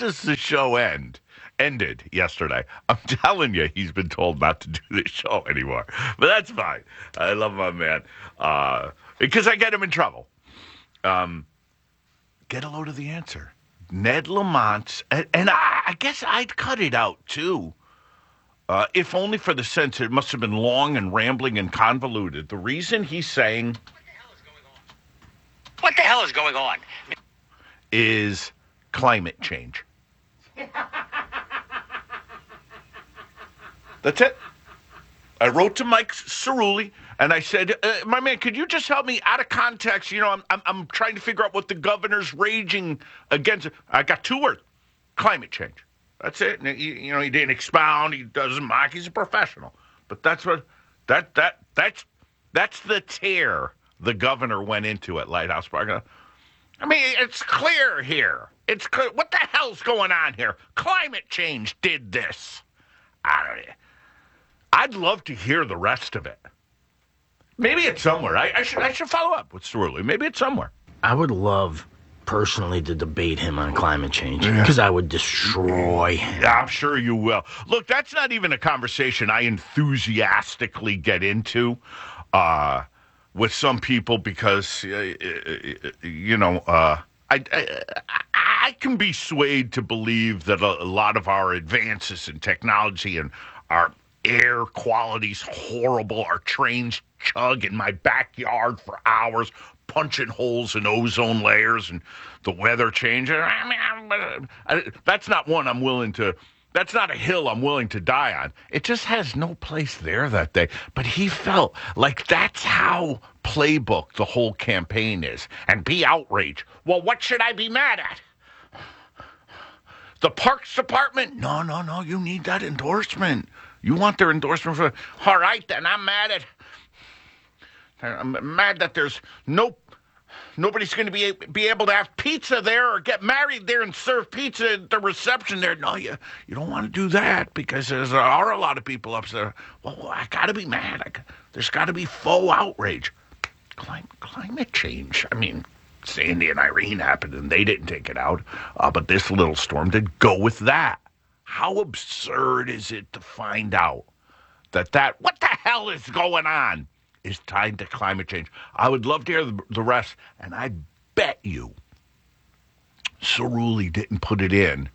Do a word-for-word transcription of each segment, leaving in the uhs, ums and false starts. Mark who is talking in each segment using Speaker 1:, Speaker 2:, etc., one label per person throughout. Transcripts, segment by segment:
Speaker 1: does the show end? Ended yesterday. I'm telling you, he's been told not to do this show anymore. But that's fine. I love my man. Uh, because I get him in trouble. Um, get a load of the answer. Ned Lamont's, and, and I, I guess I'd cut it out too. Uh, if only for the sense it must have been long and rambling and convoluted. The reason he's saying,
Speaker 2: what the hell is going on?
Speaker 1: Is climate change. That's it. I wrote to Mike Cerulli, and I said, uh, my man, could you just help me out of context? You know, I'm, I'm I'm trying to figure out what the governor's raging against. I got two words, climate change. That's it. And he, you know, he didn't expound. He doesn't mock. He's a professional. But that's what, that, that, that's, that's the tear the governor went into at Lighthouse Park. I mean, it's clear here. It's clear. What the hell's going on here? Climate change did this. I don't know. I'd love to hear the rest of it. Maybe it's somewhere. I, I should I should follow up with Cerulli. Maybe it's somewhere.
Speaker 3: I would love personally to debate him on climate change because I would destroy him.
Speaker 1: Yeah, I'm sure you will. Look, that's not even a conversation I enthusiastically get into uh, with some people because, uh, you know, uh, I, I, I can be swayed to believe that a, a lot of our advances in technology and our air quality's horrible. Our trains chug in my backyard for hours, punching holes in ozone layers, and the weather changing. I mean, I'm, I, that's not one I'm willing to. That's not a hill I'm willing to die on. It just has no place there that day. But he felt like that's how playbook the whole campaign is, and be outraged. Well, what should I be mad at? The Parks Department? No, no, no. You need that endorsement. You want their endorsement for, all right, then I'm mad at, I'm mad that there's no, nobody's going to be be able to have pizza there or get married there and serve pizza at the reception there. No, you, you don't want to do that because there are a lot of people up there. Well, I got to be mad. I, there's got to be faux outrage. Clim- climate change. I mean, Sandy and Irene happened and they didn't take it out, uh, but this little storm did go with that. How absurd is it to find out that that, what the hell is going on, is tied to climate change? I would love to hear the, the rest, and I bet you Cerulli didn't put it in.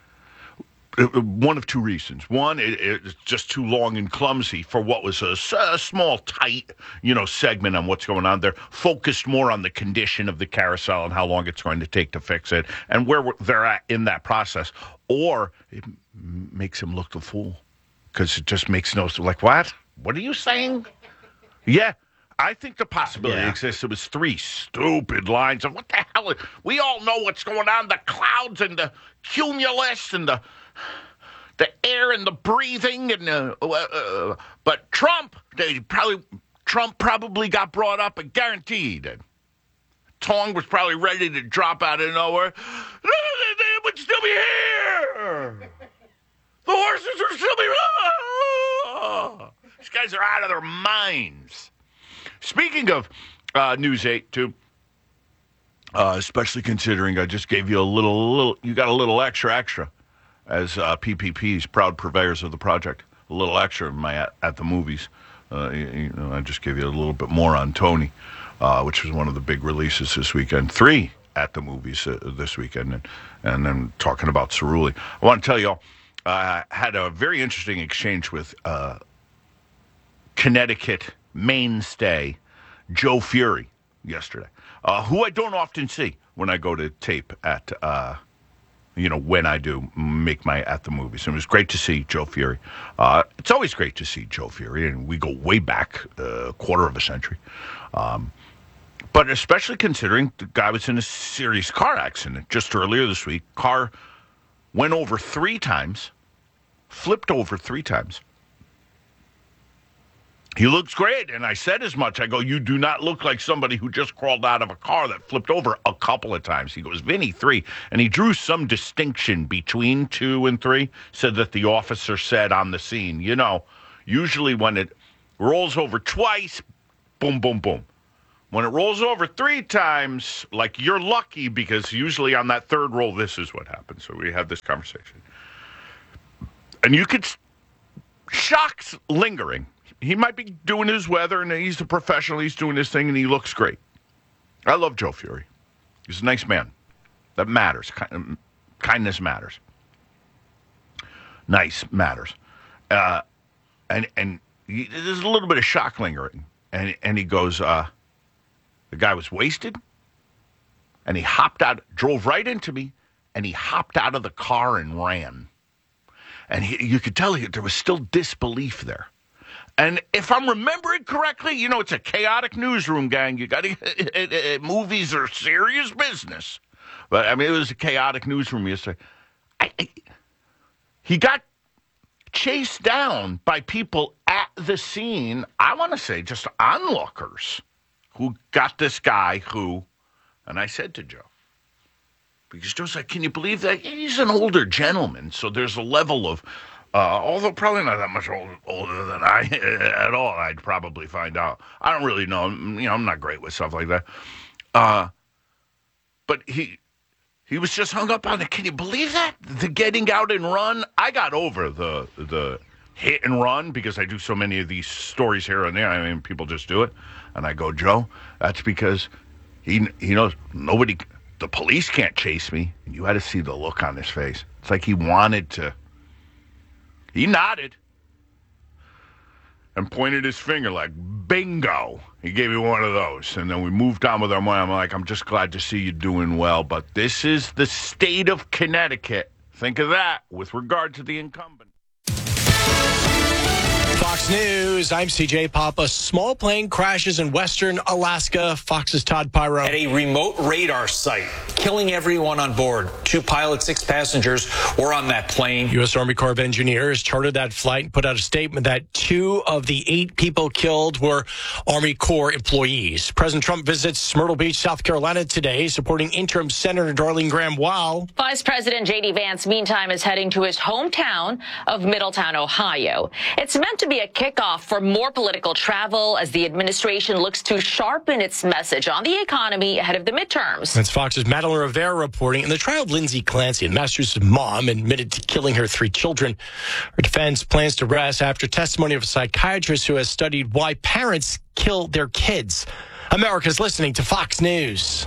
Speaker 1: One of two reasons. One, it, it's just too long and clumsy for what was a, a small, tight, you know, segment on what's going on there. Focused more on the condition of the carousel and how long it's going to take to fix it and where they're at in that process. Or it makes him look the fool because it just makes no sense. Like, what? What are you saying? Yeah. I think the possibility yeah. exists. It was three stupid lines of what the hell? We all know what's going on. The clouds and the cumulus and the the air and the breathing and the, uh, uh, but Trump, they probably Trump probably got brought up and guaranteed. And Tong was probably ready to drop out of nowhere. They would still be here. The horses would still be. Oh. These guys are out of their minds. Speaking of uh, News eight, too, uh, especially considering I just gave you a little, little, you got a little extra, extra, as uh, P P Ps, proud purveyors of the project, a little extra in my at, at the movies. Uh, you, you know, I just gave you a little bit more on Tony, uh, which was one of the big releases this weekend. Three at the movies uh, this weekend, and, and then talking about Cerulli. I want to tell you all, I had a very interesting exchange with uh, Connecticut mainstay Joe Fury yesterday, uh, who I don't often see when I go to tape at, uh, you know, when I do make my at the movies. And it was great to see Joe Fury. Uh, it's always great to see Joe Fury, and we go way back a uh, quarter of a century. Um, but especially considering the guy was in a serious car accident just earlier this week. Car went over three times, flipped over three times. He looks great, and I said as much. I go, you do not look like somebody who just crawled out of a car that flipped over a couple of times. He goes, Vinny, three. And he drew some distinction between two and three, said that the officer said on the scene, you know, usually when it rolls over twice, boom, boom, boom. When it rolls over three times, like you're lucky because usually on that third roll, this is what happens. So we had this conversation. And you could, shock's lingering. He might be doing his weather and he's a professional. He's doing his thing and he looks great. I love Joe Fury. He's a nice man. That matters. Kindness matters. Nice matters. Uh, and and he, there's a little bit of shock lingering. And, and he goes, uh, the guy was wasted, and he hopped out, drove right into me, and he hopped out of the car and ran. And he, you could tell he, there was still disbelief there. And if I'm remembering correctly, you know, it's a chaotic newsroom, gang. You got to, movies are serious business. But, I mean, it was a chaotic newsroom yesterday. I, I, he got chased down by people at the scene, I want to say just onlookers, who got this guy who, and I said to Joe, because Joe's like, can you believe that? He's an older gentleman, so there's a level of, uh, although probably not that much old, older than I at all, I'd probably find out. I don't really know. You know, I'm not great with stuff like that. Uh, but he he was just hung up on it. Can you believe that? The getting out and run? I got over the the hit and run because I do so many of these stories here and there. I mean, people just do it. And I go, Joe, that's because he he knows nobody, the police can't chase me. And you had to see the look on his face. It's like he wanted to. He nodded and pointed his finger like, bingo. He gave me one of those. And then we moved on with our money. I'm like, I'm just glad to see you doing well. But this is the state of Connecticut. Think of that with regard to the incumbent.
Speaker 2: Fox News, I'm C J Papa. Small plane crashes in western Alaska. Fox's Todd Pyro.
Speaker 4: At a remote radar site, killing everyone on board. Two pilots, six passengers were on that plane.
Speaker 2: U S. Army Corps of Engineers chartered that flight and put out a statement that two of the eight people killed were Army Corps employees. President Trump visits Myrtle Beach, South Carolina today, supporting interim Senator Darlene Graham while
Speaker 5: Vice President J D Vance, meantime, is heading to his hometown of Middletown, Ohio. It's meant to be a kickoff for more political travel as the administration looks to sharpen its message on the economy ahead of the midterms.
Speaker 2: That's Fox's Madeline Rivera reporting. In the trial of Lindsay Clancy, the Massachusetts mom admitted to killing her three children. Her defense plans to rest after testimony of a psychiatrist who has studied why parents kill their kids. America's listening to Fox News.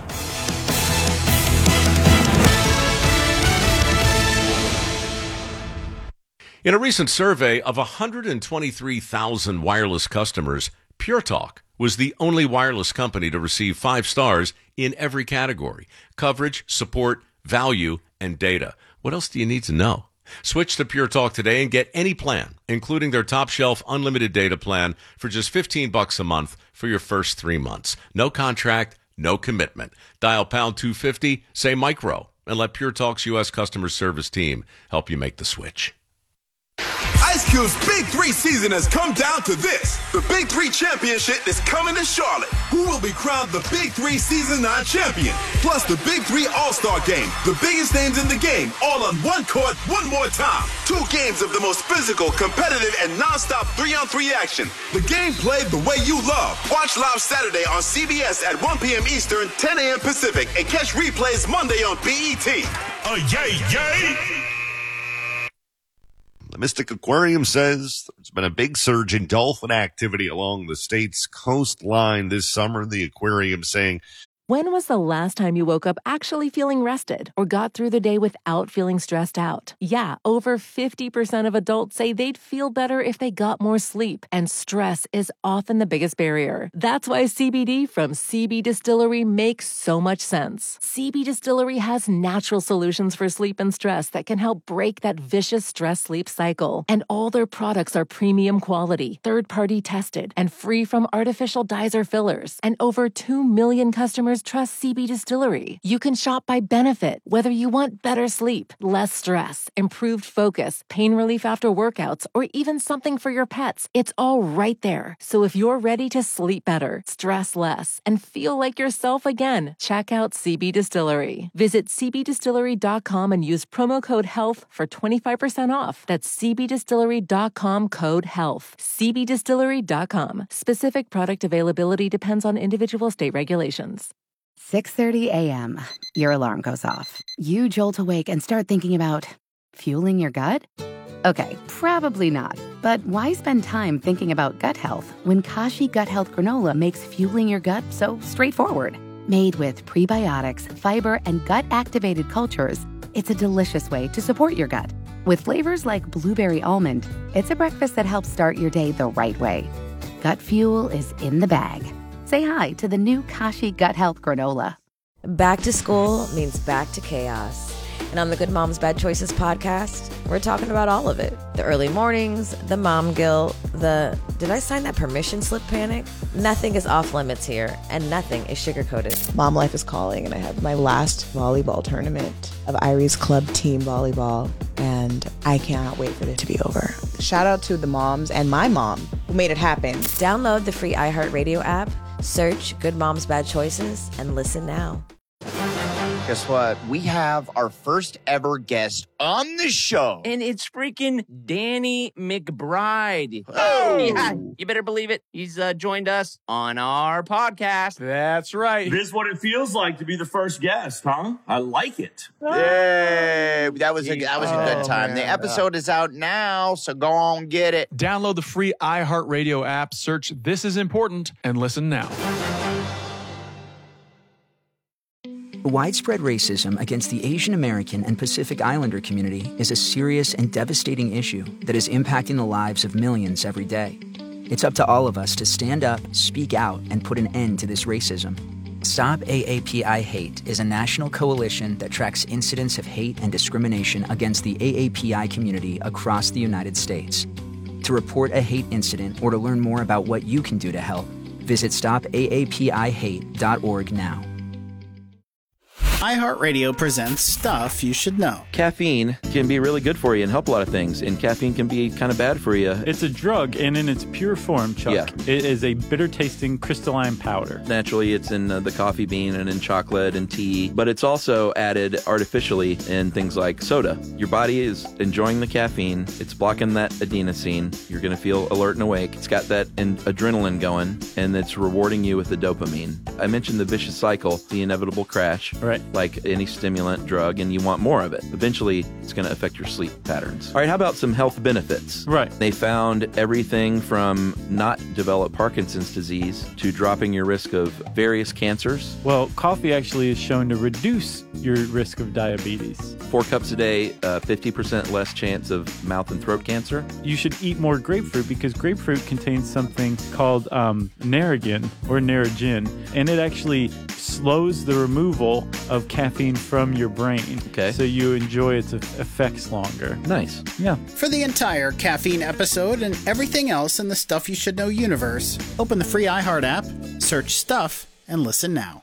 Speaker 6: In a recent survey of one hundred twenty-three thousand wireless customers, Pure Talk was the only wireless company to receive five stars in every category: coverage, support, value, and data. What else do you need to know? Switch to Pure Talk today and get any plan, including their top shelf unlimited data plan for just fifteen bucks a month for your first three months. No contract, no commitment. Dial pound two fifty, say micro, and let Pure Talk's U S customer service team help you make the switch.
Speaker 7: Ice Cube's Big Three season has come down to this. The Big Three Championship is coming to Charlotte. Who will be crowned the Big Three Season nine champion? Plus the Big Three All-Star Game. The biggest names in the game, all on one court, one more time. Two games of the most physical, competitive, and non-stop three-on-three action. The game played the way you love. Watch live Saturday on C B S at one p.m. Eastern, ten a.m. Pacific, and catch replays Monday on B E T.
Speaker 8: Uh, yay, yay!
Speaker 9: The Mystic Aquarium says there's been a big surge in dolphin activity along the state's coastline this summer. The aquarium saying,
Speaker 10: when was the last time you woke up actually feeling rested or got through the day without feeling stressed out? Yeah, over fifty percent of adults say they'd feel better if they got more sleep, and stress is often the biggest barrier. That's why C B D from C B Distillery makes so much sense. C B Distillery has natural solutions for sleep and stress that can help break that vicious stress-sleep cycle. And all their products are premium quality, third-party tested, and free from artificial dyes or fillers. And over two million customers customers trust C B Distillery. You can shop by benefit, whether you want better sleep, less stress, improved focus, pain relief after workouts, or even something for your pets. It's all right there. So if you're ready to sleep better, stress less, and feel like yourself again, check out C B Distillery. Visit c b distillery dot com and use promo code HEALTH for twenty-five percent off. That's c b distillery dot com code HEALTH. c b distillery dot com. Specific product availability depends on individual state regulations.
Speaker 11: six thirty a.m. Your alarm goes off. You jolt awake and start thinking about fueling your gut? Okay, probably not. But why spend time thinking about gut health when Kashi Gut Health Granola makes fueling your gut so straightforward? Made with prebiotics, fiber, and gut-activated cultures, it's a delicious way to support your gut. With flavors like blueberry almond, it's a breakfast that helps start your day the right way. Gut fuel is in the bag. Say hi to the new Kashi Gut Health Granola.
Speaker 12: Back to school means back to chaos. And on the Good Moms Bad Choices podcast, we're talking about all of it. The early mornings, the mom guilt, the did I sign that permission slip panic? Nothing is off limits here, and nothing is sugar-coated.
Speaker 13: Mom life is calling, and I have my last volleyball tournament of Irie's Club Team Volleyball, and I cannot wait for it to be over. Shout out to the moms and my mom who made it happen.
Speaker 12: Download the free iHeartRadio app, search Good Moms Bad Choices, and listen now.
Speaker 14: Guess what? We have our first ever guest on the show.
Speaker 15: And it's freaking Danny McBride.
Speaker 14: Oh!
Speaker 15: Yeah, you better believe it. He's uh, joined us on our podcast.
Speaker 16: That's right.
Speaker 17: This is what it feels like to be the first guest, huh? I like it.
Speaker 14: Yay! That was a, that was a good time.
Speaker 16: Oh,
Speaker 14: the
Speaker 16: man.
Speaker 14: episode is out now, so go on, get it.
Speaker 16: Download the free iHeartRadio app, search This Is Important, and listen now.
Speaker 18: Widespread racism against the Asian American and Pacific Islander community is a serious and devastating issue that is impacting the lives of millions every day. It's up to all of us to stand up, speak out, and put an end to this racism. Stop A A P I Hate is a national coalition that tracks incidents of hate and discrimination against the A A P I community across the United States. To report a hate incident or to learn more about what you can do to help, visit stop A A P I hate dot org now.
Speaker 19: iHeartRadio presents Stuff You Should Know.
Speaker 20: Caffeine can be really good for you and help a lot of things, and caffeine can be kind of bad for you.
Speaker 21: It's a drug, and in its pure form, Chuck,
Speaker 20: yeah.
Speaker 21: It is a bitter-tasting crystalline powder.
Speaker 20: Naturally, it's in uh, the coffee bean and in chocolate and tea, but it's also added artificially in things like soda. Your body is enjoying the caffeine. It's blocking that adenosine. You're going to feel alert and awake. It's got that in- adrenaline going, and it's rewarding you with the dopamine. I mentioned the vicious cycle, the inevitable crash.
Speaker 21: Right.
Speaker 20: Like any stimulant drug, and you want more of it. Eventually, it's going to affect your sleep patterns. All right, how about some health benefits?
Speaker 21: Right.
Speaker 20: They found everything from not develop Parkinson's disease to dropping your risk of various cancers.
Speaker 21: Well, coffee actually is shown to reduce your risk of diabetes.
Speaker 20: Four cups a day, uh, fifty percent less chance of mouth and throat cancer.
Speaker 21: You should eat more grapefruit because grapefruit contains something called um, Narragin or Narragin, and it actually slows the removal of caffeine from your brain.
Speaker 20: Okay.
Speaker 21: So you enjoy its effects longer.
Speaker 20: Nice.
Speaker 21: Yeah.
Speaker 19: For the entire caffeine episode and everything else in the Stuff You Should Know universe, open the free iHeart app, search Stuff, and listen now.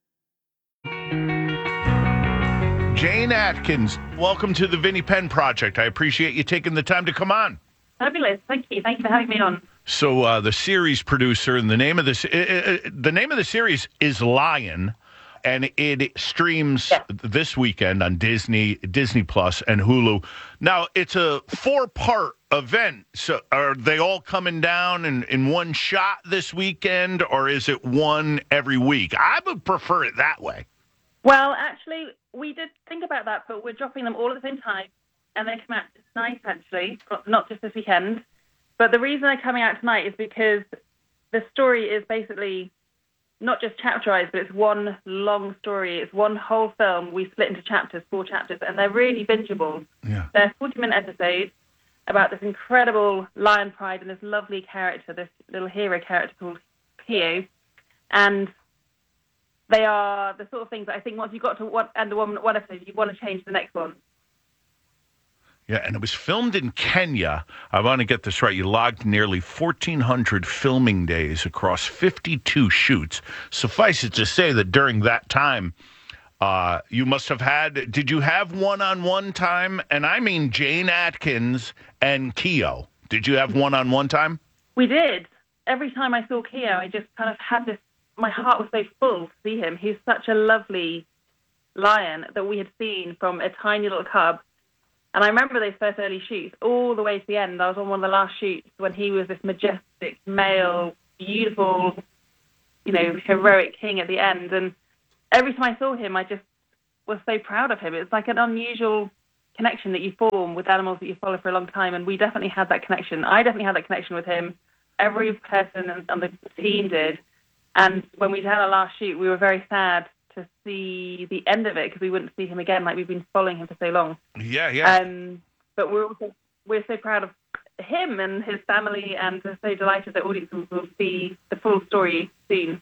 Speaker 1: Jane Atkins, welcome to the Vinnie Penn Project. I appreciate you taking the time to come on.
Speaker 22: Fabulous. Thank you. Thank you for having me on.
Speaker 1: So uh, the series producer, and the name of this, uh, uh, the name of the series is Lion, and it streams yeah. this weekend on Disney, Disney Plus, and Hulu. Now it's a four-part event. So are they all coming down in, in one shot this weekend, or is it one every week? I would prefer it that way.
Speaker 22: Well, actually, we did think about that, but we're dropping them all at the same time, and they come out tonight, actually, not just this weekend. But the reason they're coming out tonight is because the story is basically not just chapterized, but it's one long story. It's one whole film. We split into chapters, four chapters, and they're really bingeable.
Speaker 1: Yeah.
Speaker 22: They're forty-minute episodes about this incredible lion pride and this lovely character, this little hero character called Pio. And they are the sort of things that I think once you've got to one, and one, one episode, you want to change the next one.
Speaker 1: Yeah, and it was filmed in Kenya. I want to get this right. You logged nearly fourteen hundred filming days across fifty-two shoots. Suffice it to say that during that time, uh, you must have had, did you have one-on-one time? And I mean Jane Atkins and Keo. Did you have one-on-one time?
Speaker 22: We did. Every time I saw Keo, I just kind of had this, my heart was so full to see him. He's such a lovely lion that we had seen from a tiny little cub. And I remember those first early shoots all the way to the end. I was on one of the last shoots when he was this majestic, male, beautiful, you know, heroic king at the end. And every time I saw him, I just was so proud of him. It's like an unusual connection that you form with animals that you follow for a long time. And we definitely had that connection. I definitely had that connection with him. Every person on the team did. And when we had our last shoot, we were very sad to see the end of it because we wouldn't see him again, like we've been following him for so long.
Speaker 1: Yeah, yeah.
Speaker 22: Um, but we're also, we're so proud of him and his family, and we're so delighted that audiences will see the full story soon.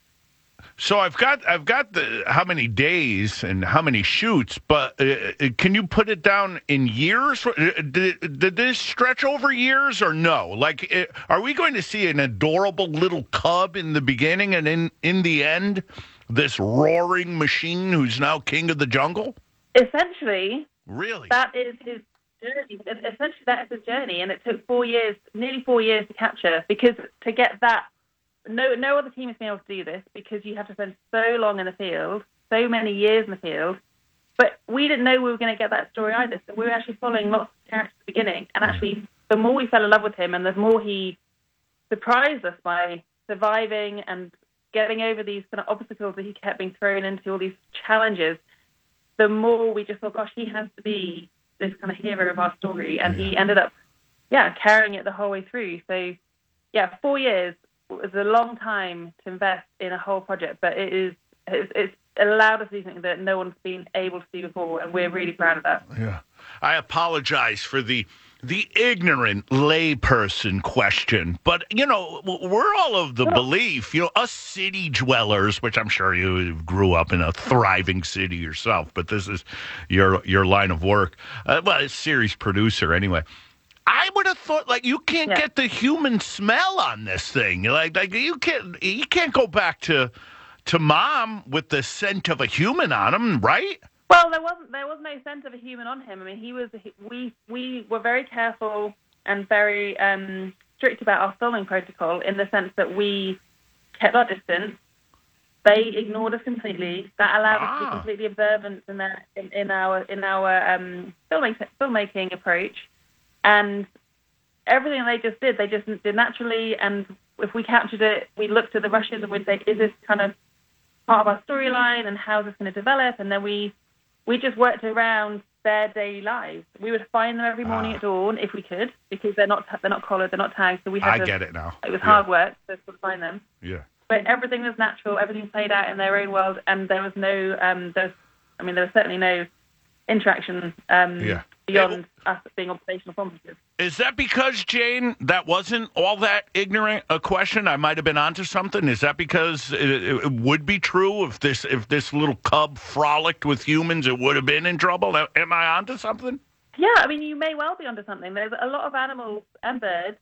Speaker 1: So I've got I've got the how many days and how many shoots, but uh, can you put it down in years? Did, did this stretch over years or no? Like, uh, are we going to see an adorable little cub in the beginning and in in the end? This roaring machine who's now king of the jungle?
Speaker 22: Essentially.
Speaker 1: Really?
Speaker 22: That is his journey. Essentially, that is his journey, and it took four years, nearly four years to capture, because to get that, no no other team has been able to do this, because you have to spend so long in the field, so many years in the field, but we didn't know we were going to get that story either, so we were actually following lots of characters at the beginning, and actually, the more we fell in love with him, and the more he surprised us by surviving and getting over these kind of obstacles that he kept being thrown into, all these challenges, the more we just thought, gosh, he has to be this kind of hero of our story. And yeah. he ended up, yeah, carrying it the whole way through. So, yeah, four years was a long time to invest in a whole project, but it is, it's, it's allowed us to do something that no one's been able to do before, and we're really proud of that.
Speaker 1: Yeah. I apologize for the the ignorant layperson question, but, you know, we're all of the belief, you know, us city dwellers, which I'm sure you grew up in a thriving city yourself, but this is your your line of work. Uh, well, it's series producer anyway. I would have thought, like, you can't yeah. get the human smell on this thing. Like, like you can't you can't go back to to mom with the scent of a human on him, right?
Speaker 22: Well, there wasn't. There was no sense of a human on him. I mean, he was. We we were very careful and very um, strict about our filming protocol, in the sense that we kept our distance. They ignored us completely. That allowed ah. us to be completely observant in, that, in, in our in our um, filmmaking filmmaking approach, and everything they just did, they just did naturally. And if we captured it, we looked at the rushes and we'd say, "Is this kind of part of our storyline? And how's this going to develop?" And then we. We just worked around their daily lives. We would find them every morning ah. at dawn if we could, because they're not they're not collared, they're not tagged. So we had
Speaker 1: I
Speaker 22: to,
Speaker 1: get it now.
Speaker 22: It was
Speaker 1: yeah.
Speaker 22: hard work to sort of find them.
Speaker 1: Yeah.
Speaker 22: But everything was natural. Everything played out in their own world, and there was no um, there was, I mean, there was certainly no interaction um,
Speaker 1: yeah.
Speaker 22: beyond
Speaker 1: it,
Speaker 22: us being observational performances.
Speaker 1: Is that because, Jane, that wasn't all that ignorant a question? I might have been onto something. Is that because it, it would be true if this if this little cub frolicked with humans, it would have been in trouble? Am I onto something?
Speaker 22: Yeah, I mean, you may well be onto something. There's a lot of animals and birds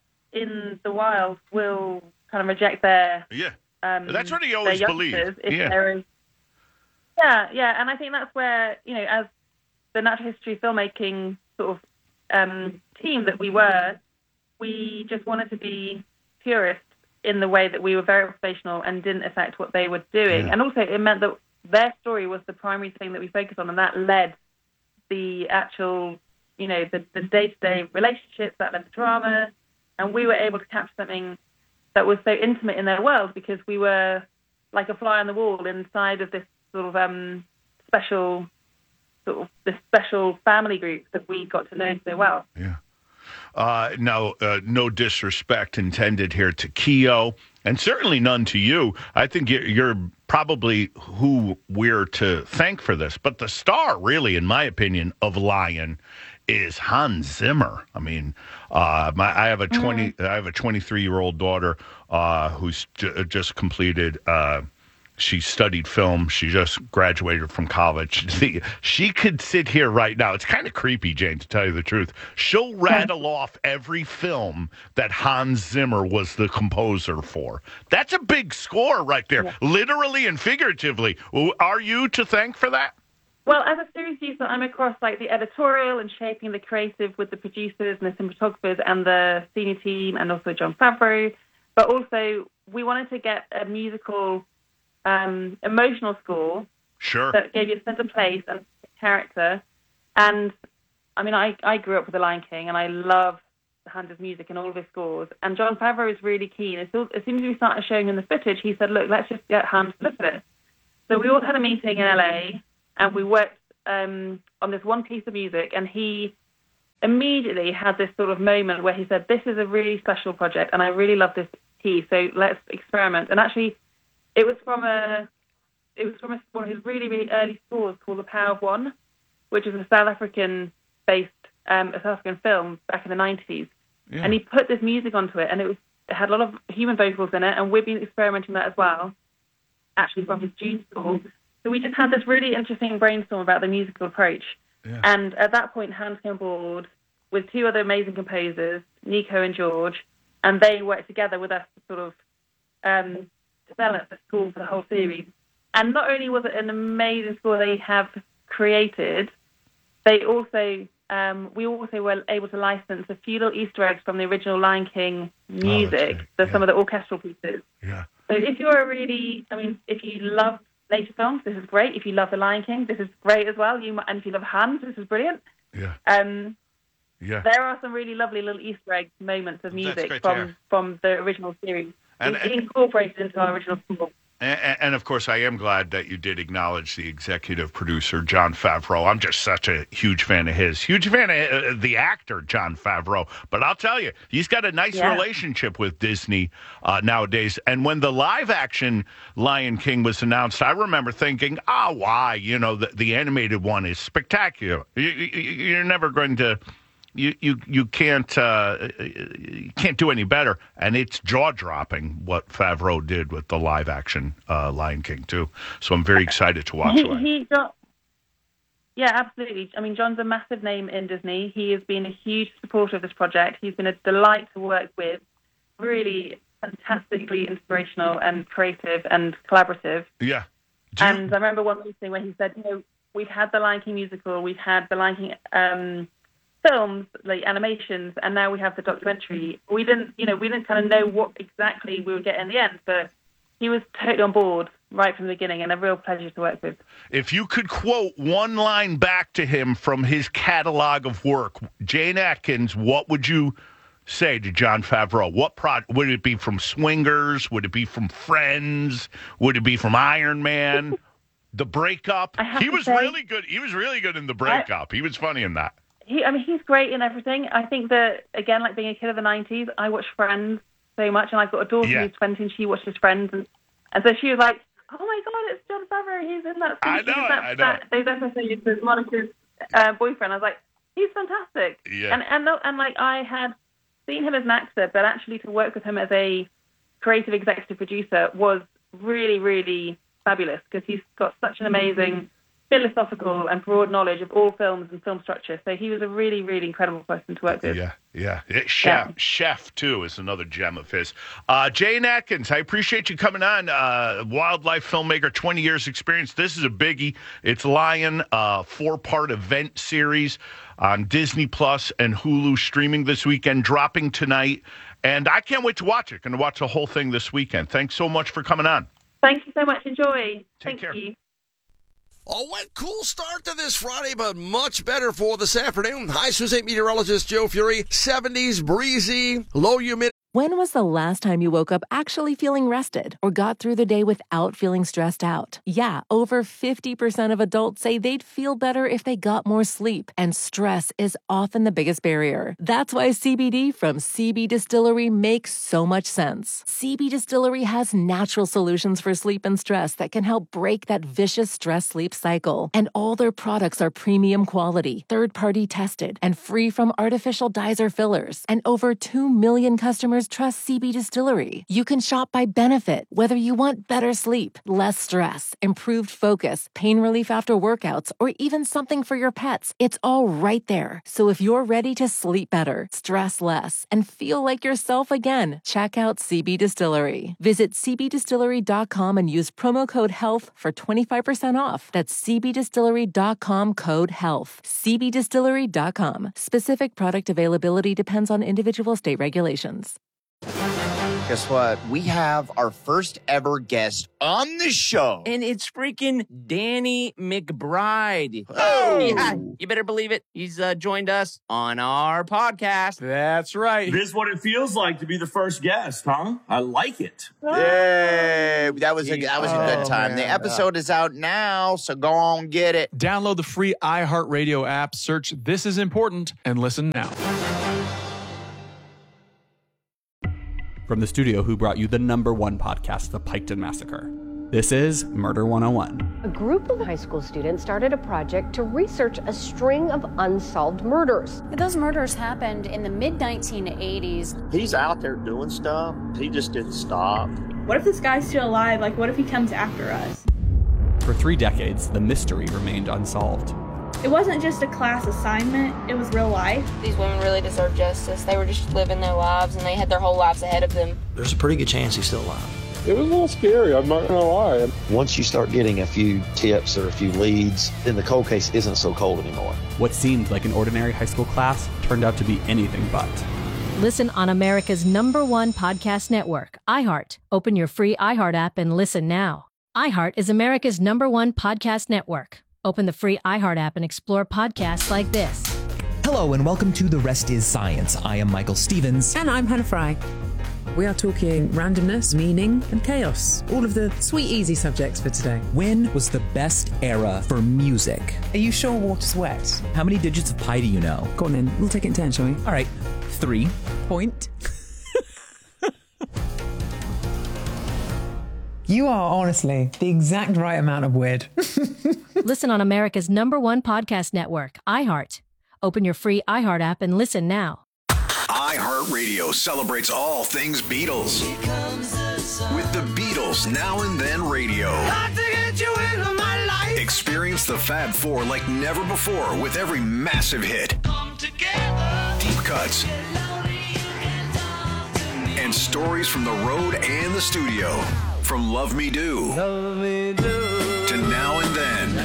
Speaker 22: in the wild will kind of reject their
Speaker 1: yeah.
Speaker 22: Um,
Speaker 1: that's what he always believed.
Speaker 22: If
Speaker 1: yeah.
Speaker 22: there is, yeah, yeah, and I think that's where, you know, as the natural history filmmaking sort of um, team that we were, we just wanted to be purist in the way that we were very observational and didn't affect what they were doing.
Speaker 1: Yeah.
Speaker 22: And also it meant that their story was the primary thing that we focused on, and that led the actual, you know, the, the day-to-day relationships, that led the drama, and we were able to capture something that was so intimate in their world, because we were like a fly on the wall inside of this sort of um, special, sort of this special family group that we got to know so well.
Speaker 1: Yeah. Uh, now, uh, no disrespect intended here to Keo, and certainly none to you. I think you're, you're probably who we're to thank for this. But the star, really, in my opinion, of Lion is Hans Zimmer. I mean, uh, my, I have a twenty, mm. I have a twenty-three year old daughter uh, who's j- just completed uh, She studied film. She just graduated from college. See, she could sit here right now. It's kind of creepy, Jane, to tell you the truth. She'll rattle off every film that Hans Zimmer was the composer for. That's a big score right there, yeah. Literally and figuratively. Are you to thank for that?
Speaker 22: Well, as a series producer, I'm across like the editorial and shaping the creative with the producers and the cinematographers and the senior team and also Jon Favreau. But also, we wanted to get a musical... Um, emotional score
Speaker 1: sure.
Speaker 22: that gave you a sense of place and character. And I mean, I, I grew up with The Lion King, and I love Hans' music and all of his scores. And Jon Favreau is really keen. As soon, as soon as we started showing him the footage, he said, "Look, let's just get Hans to look at it." So we all had a meeting in L A, and we worked um, on this one piece of music. And he immediately had this sort of moment where he said, "This is a really special project, and I really love this piece. So let's experiment." And actually, It was from a, it was from a, one of his really, really early scores called The Power of One, which is a South African-based, um, a South African film back in the nineties. Yeah. And he put this music onto it, and it was it had a lot of human vocals in it, and we've been experimenting with that as well, actually from his June score. So we just had this really interesting brainstorm about the musical approach. Yeah. And at that point, Hans came on board with two other amazing composers, Nico and George, and they worked together with us to sort of... Um, develop the score for the whole series. And not only was it an amazing score they have created, they also um, we also were able to license a few little Easter eggs from the original Lion King music, oh, so yeah. some of the orchestral pieces.
Speaker 1: Yeah.
Speaker 22: So if you're a really, I mean, if you love later films, this is great. If you love The Lion King, this is great as well. You and if you love Hans, this is brilliant.
Speaker 1: Yeah.
Speaker 22: Um,
Speaker 1: yeah.
Speaker 22: There are some really lovely little Easter egg moments of music from, from the original series.
Speaker 1: And,
Speaker 22: it's incorporated into our original score.
Speaker 1: And, and, of course, I am glad that you did acknowledge the executive producer, Jon Favreau. I'm just such a huge fan of his. Huge fan of uh, the actor, Jon Favreau. But I'll tell you, he's got a nice yeah. relationship with Disney uh, nowadays. And when the live-action Lion King was announced, I remember thinking, oh, why? You know, the, the animated one is spectacular. You, you, you're never going to... You you you can't uh, you can't do any better, and it's jaw dropping what Favreau did with the live action uh, Lion King too. So I'm very excited to watch
Speaker 22: he,
Speaker 1: it.
Speaker 22: He got, yeah, absolutely. I mean, John's a massive name in Disney. He has been a huge supporter of this project. He's been a delight to work with. Really fantastically inspirational and creative and collaborative.
Speaker 1: Yeah.
Speaker 22: You... And I remember one meeting where he said, "You know, we've had the Lion King musical, we've had the Lion King." Um, films, like animations, and now we have the documentary. We didn't, you know, we didn't kind of know what exactly we would get in the end, but he was totally on board right from the beginning, and a real pleasure to work with.
Speaker 1: If you could quote one line back to him from his catalog of work, Jane Atkins, what would you say to Jon Favreau? What pro- would it be from Swingers? Would it be from Friends? Would it be from Iron Man? The Breakup? He was
Speaker 22: say,
Speaker 1: really good. He was really good in The Breakup. I, he was funny in that.
Speaker 22: He, I mean, he's great in everything. I think that, again, like being a kid of the nineties, I watched Friends so much, and I've got a daughter
Speaker 1: yeah.
Speaker 22: who's twenty, and she watches Friends, and, and so she was like, "Oh my God, it's Jon Favreau. He's in that."
Speaker 1: I know,
Speaker 22: that,
Speaker 1: I know.
Speaker 22: That, those episodes with Monica's uh, boyfriend. I was like, he's fantastic.
Speaker 1: Yeah.
Speaker 22: And and and like I had seen him as an actor, but actually to work with him as a creative executive producer was really, really fabulous because he's got such an amazing philosophical and broad knowledge of all films and film structure. So he was a really, really incredible person to work with.
Speaker 1: Yeah, yeah. Chef,
Speaker 22: yeah.
Speaker 1: Chef too, is another gem of his. Uh, Jane Atkins, I appreciate you coming on. Uh, wildlife filmmaker, twenty years experience. This is a biggie. It's Lion, uh, four-part event series on Disney Plus and Hulu, streaming this weekend, dropping tonight. And I can't wait to watch it. Going to watch the whole thing this weekend. Thanks so much for coming on.
Speaker 22: Thank you so much. Enjoy.
Speaker 1: Take
Speaker 22: Thank
Speaker 1: care.
Speaker 22: you.
Speaker 3: Oh, what cool start to this Friday, but much better for this afternoon. High News eight meteorologist Joe Fury. seventies, breezy, low humidity.
Speaker 10: When was the last time you woke up actually feeling rested or got through the day without feeling stressed out? Yeah, over fifty percent of adults say they'd feel better if they got more sleep, and stress is often the biggest barrier. That's why C B D from C B Distillery makes so much sense. C B Distillery has natural solutions for sleep and stress that can help break that vicious stress-sleep cycle. And all their products are premium quality, third-party tested, and free from artificial dyes or fillers. And over two million customers customers trust C B Distillery. You can shop by benefit, whether you want better sleep, less stress, improved focus, pain relief after workouts, or even something for your pets. It's all right there. So if you're ready to sleep better, stress less, and feel like yourself again, check out C B Distillery. Visit c b distillery dot com and use promo code HEALTH for twenty-five percent off. That's c b distillery dot com code HEALTH. c b distillery dot com. Specific product availability depends on individual state regulations.
Speaker 14: Guess what? We have our first ever guest on the show.
Speaker 15: And it's freaking Danny McBride.
Speaker 14: Oh!
Speaker 15: Yeah, you better believe it. He's uh, joined us on our podcast.
Speaker 16: That's right.
Speaker 17: This is what it feels like to be the first guest, huh? I like it.
Speaker 14: Yay! That was a, that was a good
Speaker 19: Oh,
Speaker 14: time.
Speaker 19: man.
Speaker 14: The episode is out now, so go on get it.
Speaker 16: Download the free iHeartRadio app, search This Is Important, and listen now.
Speaker 4: From the studio who brought you the number one podcast, The Piketon Massacre, this is Murder one oh one.
Speaker 5: A group of high school students started a project to research a string of unsolved murders.
Speaker 23: Those murders happened in the mid nineteen eighties.
Speaker 24: He's out there doing stuff. He just didn't stop.
Speaker 25: What if this guy's still alive? Like, what if he comes after us?
Speaker 4: For three decades, the mystery remained unsolved.
Speaker 25: It wasn't just a class assignment, it was real life.
Speaker 26: These women really deserve justice. They were just living their lives, and they had their whole lives ahead of them.
Speaker 27: There's a pretty good chance he's still alive.
Speaker 28: It was a little scary, I'm not gonna lie.
Speaker 27: Once you start getting a few tips or a few leads, then the cold case isn't so cold anymore.
Speaker 4: What seemed like an ordinary high school class turned out to be anything but.
Speaker 29: Listen on America's number one podcast network, iHeart. Open your free iHeart app and listen now. iHeart is America's number one podcast network. Open the free iHeart app and explore podcasts like this.
Speaker 30: Hello and welcome to The Rest is Science. I am Michael Stevens.
Speaker 31: And I'm Hannah Fry. We are talking randomness, meaning, and chaos. All of the sweet, easy subjects for today.
Speaker 30: When was the best era for music?
Speaker 31: Are you sure water's wet?
Speaker 30: How many digits of pi do you know?
Speaker 31: Go on then, we'll take it in turn, shall we?
Speaker 30: All right, three.
Speaker 31: Point. You are honestly the exact right amount of weird.
Speaker 29: Listen on America's number one podcast network, iHeart. Open your free iHeart app and listen now.
Speaker 32: iHeartRadio celebrates all things Beatles with the Beatles Now and Then Radio. Experience the Fab Four like never before with every massive hit, deep cuts, and stories from the road and the studio. From Love Me Do, Love Me Do to Now and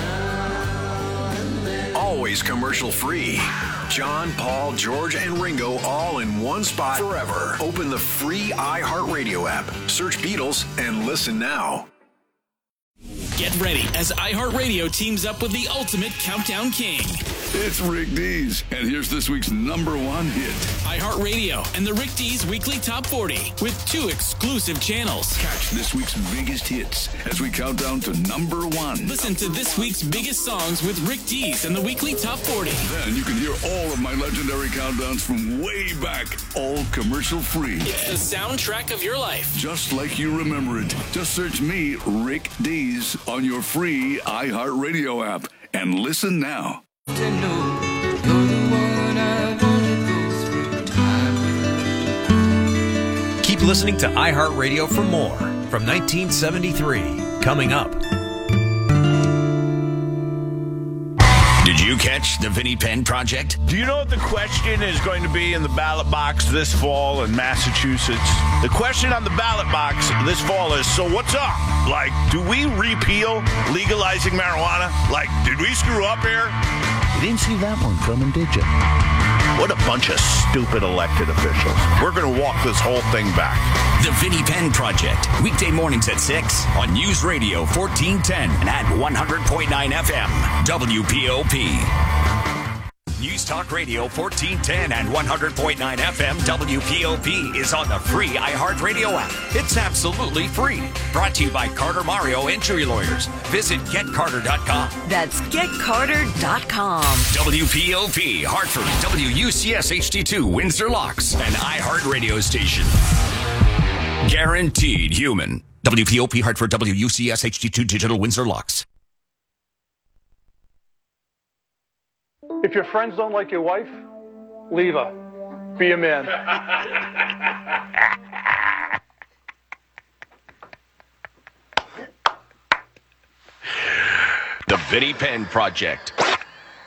Speaker 32: Then. Always commercial free. John, Paul, George, and Ringo all in one spot forever. Open the free iHeartRadio app, search Beatles, and listen now.
Speaker 33: Get ready as iHeartRadio teams up with the ultimate countdown king.
Speaker 34: It's Rick Dees, and here's this week's number one hit.
Speaker 33: iHeartRadio and the Rick Dees Weekly Top forty with two exclusive channels.
Speaker 34: Catch this week's biggest hits as we count down to number one.
Speaker 33: Listen to this week's biggest songs with Rick Dees and the Weekly Top forty.
Speaker 34: Then you can hear all of my legendary countdowns from way back, all commercial free.
Speaker 33: It's the soundtrack of your life.
Speaker 34: Just like you remember it. Just search me, Rick Dees, on your free iHeartRadio app and listen now.
Speaker 35: Keep listening to iHeartRadio for more from nineteen seventy-three. Coming up.
Speaker 36: Did you catch the Vinnie Penn Project?
Speaker 1: Do you know what the question is going to be in the ballot box this fall in Massachusetts? The question on the ballot box this fall is, so what's up? Like, do we repeal legalizing marijuana? Like, did we screw up here? You didn't see that one coming, did you? What a bunch of stupid elected officials. We're going to walk this whole thing back.
Speaker 36: The Vinnie Penn Project, weekday mornings at six on News Radio fourteen ten and at one hundred point nine F M, W P O P. News Talk Radio fourteen ten and one hundred point nine F M W P O P is on the free iHeartRadio app. It's absolutely free. Brought to you by Carter Mario Injury Lawyers. Visit get carter dot com.
Speaker 12: That's get carter dot com.
Speaker 36: W P O P Hartford, W U C S H D two Windsor Locks, an iHeartRadio station. Guaranteed human. W P O P Hartford, W U C S H D two Digital Windsor Locks.
Speaker 37: If your friends don't like your wife, leave her.
Speaker 2: Be a man.
Speaker 36: The Vinnie Penn Project.